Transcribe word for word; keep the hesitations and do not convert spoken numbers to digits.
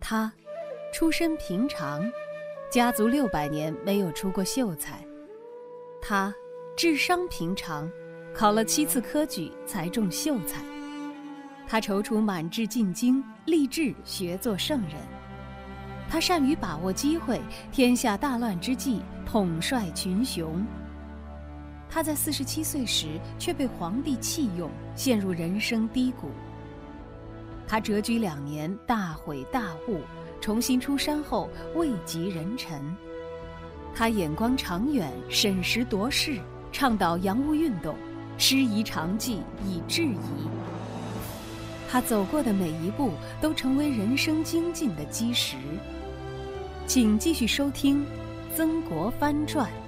他出身平常，家族六百年没有出过秀才。他智商平常，考了七次科举才中秀才。他踌躇满志进京，立志学做圣人。他善于把握机会，天下大乱之际统帅群雄。他在四十七岁时却被皇帝弃用，陷入人生低谷。他谪居两年，大悔大悟，重新出山后位极人臣。他眼光长远，审时度势，倡导洋务运动，师夷长技以制夷。他走过的每一步都成为人生精进的基石。请继续收听《曾国藩传》。